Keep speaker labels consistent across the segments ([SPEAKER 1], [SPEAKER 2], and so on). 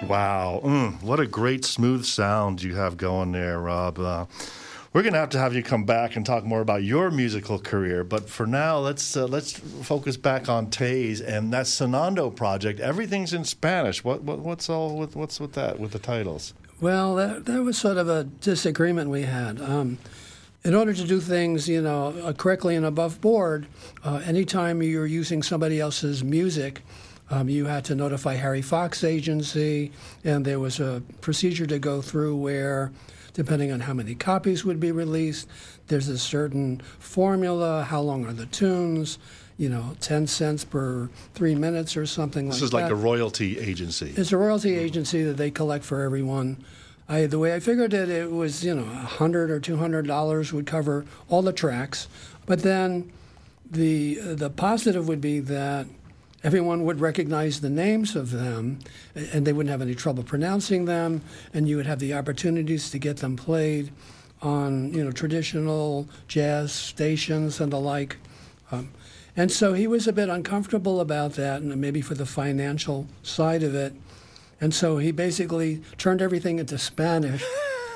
[SPEAKER 1] Wow. What a great smooth sound you have going there, Rob. We're going to have you come back and talk more about your musical career. But for now, let's focus back on Taze and that Sonando project. Everything's in Spanish. What's with that, with the titles?
[SPEAKER 2] Well, that was sort of a disagreement we had. In order to do things, correctly and above board, anytime you're using somebody else's music, you had to notify Harry Fox Agency, and there was a procedure to go through where, depending on how many copies would be released, there's a certain formula, how long are the tunes, 10 cents per 3 minutes or something like that.
[SPEAKER 1] This is like a royalty agency.
[SPEAKER 2] It's a royalty agency that they collect for everyone. The way I figured it was, $100 or $200 would cover all the tracks. But then the positive would be that everyone would recognize the names of them, and they wouldn't have any trouble pronouncing them, and you would have the opportunities to get them played on, traditional jazz stations and the like. And so he was a bit uncomfortable about that, and maybe for the financial side of it. And so he basically turned everything into Spanish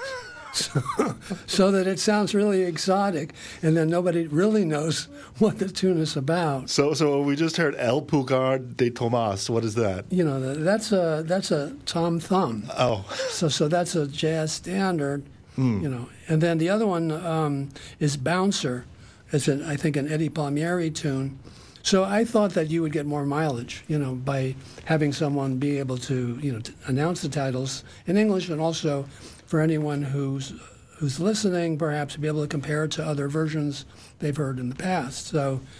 [SPEAKER 2] so that it sounds really exotic, and then nobody really knows what the tune is about.
[SPEAKER 1] So we just heard El Pulgar de Tomas. What is that?
[SPEAKER 2] That's a Tom Thumb.
[SPEAKER 1] Oh.
[SPEAKER 2] So that's a jazz standard, And then the other one is Bouncer. It's, I think, an Eddie Palmieri tune. So I thought that you would get more mileage, by having someone be able to, to announce the titles in English, and also for anyone who's listening, perhaps be able to compare it to other versions they've heard in the past.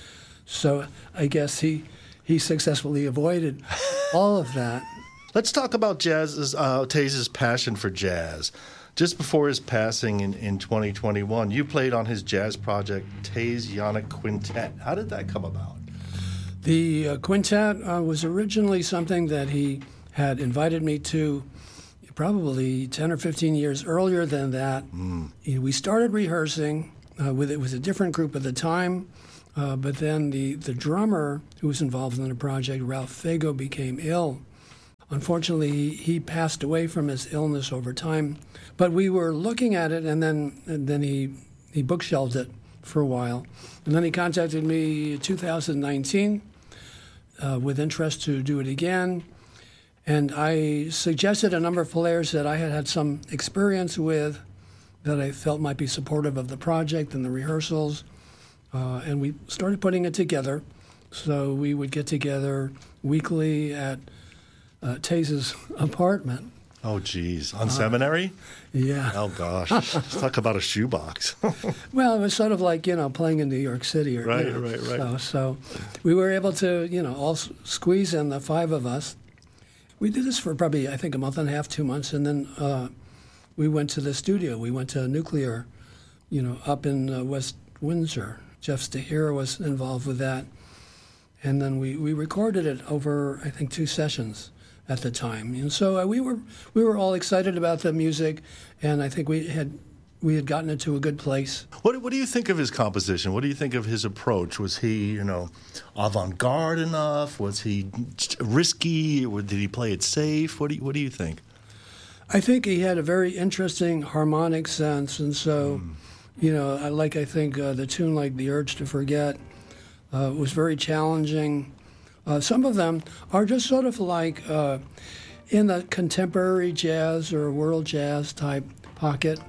[SPEAKER 2] So I guess he successfully avoided all of that.
[SPEAKER 1] Let's talk about Taze's passion for jazz. Just before his passing in 2021, you played on his jazz project, Taze Yannick Quintet. How did that come about?
[SPEAKER 2] The quintet was originally something that he had invited me to probably 10 or 15 years earlier than that. We started rehearsing it was a different group at the time, but then the drummer who was involved in the project, Ralph Fago, became ill. Unfortunately, he passed away from his illness over time. But we were looking at it, and then he bookshelved it for a while. And then he contacted me in 2019 with interest to do it again. And I suggested a number of players that I had some experience with that I felt might be supportive of the project and the rehearsals. And we started putting it together. So we would get together weekly at Taze's apartment.
[SPEAKER 1] Oh, geez. On Seminary?
[SPEAKER 2] Yeah.
[SPEAKER 1] Oh, gosh. Let's talk about a shoebox.
[SPEAKER 2] Well, it was sort of like, playing in New York City.
[SPEAKER 1] Right.
[SPEAKER 2] So we were able to, all squeeze in the five of us. We did this for probably, I think, a month and a half, 2 months, and then we went to the studio. We went to Nuclear, up in West Windsor. Jeff Stahira was involved with that. And then we recorded it over, I think, 2 sessions at the time. And so we were all excited about the music, and I think we had gotten it to a good place.
[SPEAKER 1] What do you think of his composition? What do you think of his approach? Was he, avant-garde enough? Was he risky? Or did he play it safe? What do you think?
[SPEAKER 2] I think he had a very interesting harmonic sense, and so, I think the tune like The Urge to Forget was very challenging. Some of them are just sort of like in the contemporary jazz or world jazz type pocket.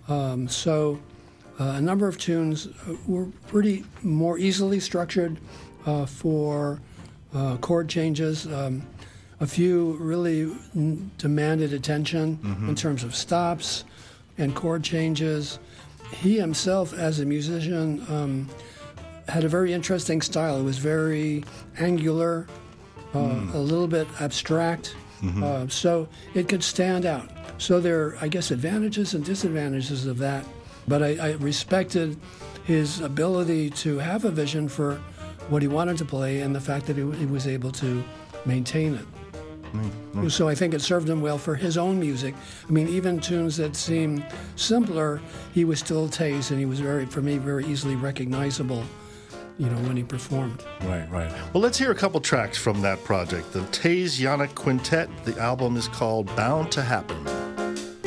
[SPEAKER 2] So a number of tunes were pretty more easily structured for chord changes. A few really demanded attention in terms of stops and chord changes. He himself, as a musician, had a very interesting style. It was very angular, a little bit abstract, so it could stand out. So there are, I guess, advantages and disadvantages of that. But I respected his ability to have a vision for what he wanted to play and the fact that he was able to maintain it. So I think it served him well for his own music. I mean, even tunes that seem simpler, he was still Taze, and he was very easily recognizable. when he performed.
[SPEAKER 1] Right. Well, let's hear a couple tracks from that project. The Taze Yannick Quintet. The album is called Bound to Happen.